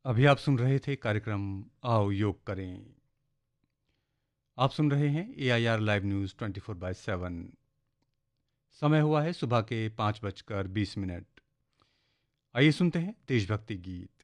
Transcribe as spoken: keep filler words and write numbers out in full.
अभी आप सुन रहे थे कार्यक्रम आओ योग करें। आप सुन रहे हैं ए I R live news twenty four by seven. समय हुआ है सुबह के पाँच बजकर बीस मिनट। आइए सुनते हैं देशभक्ति गीत।